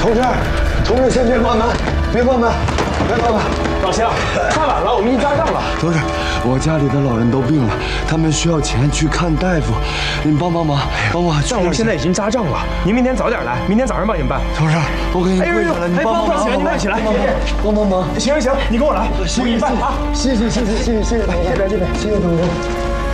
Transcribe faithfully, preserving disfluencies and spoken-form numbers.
同志，同志先别关门，别关门，别关门。 老乡，太晚了，我们已经扎账了。 同志，我家里的老人都病了，他们需要钱去看大夫，您帮帮忙，帮我。 但我们现在已经扎账了，您明天早点来，明天早上帮你们办。 同志，我给你跪下了，你帮帮忙， 起来，你快起来， 帮帮忙。 行行行，你跟我来， 谢谢办啊！谢谢谢谢谢谢谢谢同志，这边这边，谢谢同志。